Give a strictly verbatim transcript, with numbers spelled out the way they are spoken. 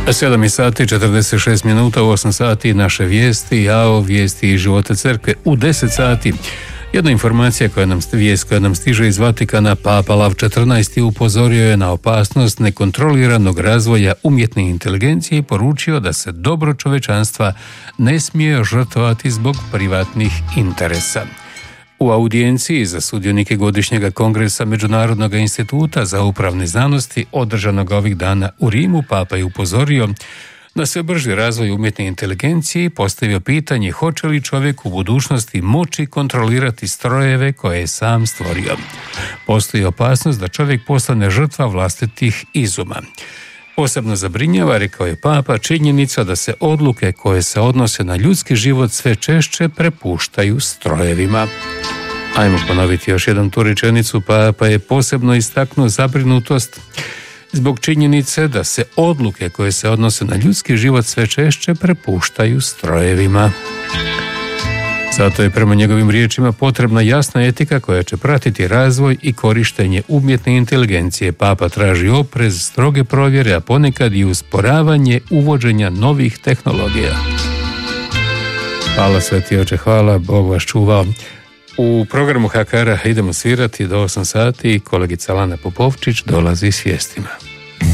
sedam sati četrdeset šest minuta, u osam sati naše vijesti, a o vijesti iz života crkve. U deset sati jedna informacija koja nam, vijest koja nam stiže iz Vatikana. Papa Lav četrnaesti upozorio je na opasnost nekontroliranog razvoja umjetne inteligencije i poručio da se dobro čovečanstva ne smije žrtvovati zbog privatnih interesa. U audijenciji za sudionike godišnjeg kongresa Međunarodnog instituta za upravne znanosti održanog ovih dana u Rimu, Papa je upozorio na sve brži razvoj umjetne inteligencije i postavio pitanje hoće li čovjek u budućnosti moći kontrolirati strojeve koje je sam stvorio. Postoji opasnost da čovjek postane žrtva vlastitih izuma. Posebno zabrinjava, rekao je Papa, činjenica da se odluke koje se odnose na ljudski život sve češće prepuštaju strojevima. Ajmo ponoviti još jednom tu rečenicu. Papa je posebno istaknuo zabrinutost zbog činjenice da se odluke koje se odnose na ljudski život sve češće prepuštaju strojevima. Zato je prema njegovim riječima potrebna jasna etika koja će pratiti razvoj i korištenje umjetne inteligencije. Papa traži oprez, stroge provjere, a ponekad i usporavanje uvođenja novih tehnologija. Hvala Sveti Oče, hvala, Bog vas čuvao. U programu H K R-a idemo svirati do osam sati. Kolegica Lana Popovčić dolazi s vijestima.